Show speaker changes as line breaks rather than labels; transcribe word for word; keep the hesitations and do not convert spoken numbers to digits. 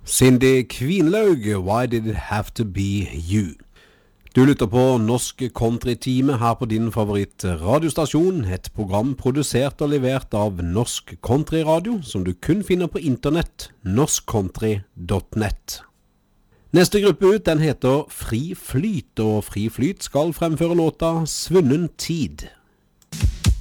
Cindy Kvinlaug, Why Did It Have To Be You? Du lytter på Norsk Country-time her på din favoritt radiostasjon, et program produsert og levert av Norsk Country Radio, som du kun finner på internett, norsk country punktum nett. Neste gruppe ut, den heter Fri Flyt, og Fri Flyt skal fremføre låta Svunnen Tid.